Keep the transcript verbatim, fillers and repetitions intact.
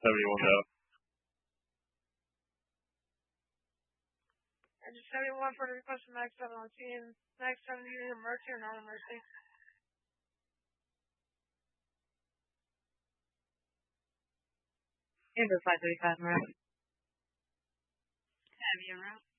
seventy-one go. And just seventy-one for the request from Max seven on team. Max seven, do you need a mercy or not a mercy? Amber five thirty-five, right? Have you around?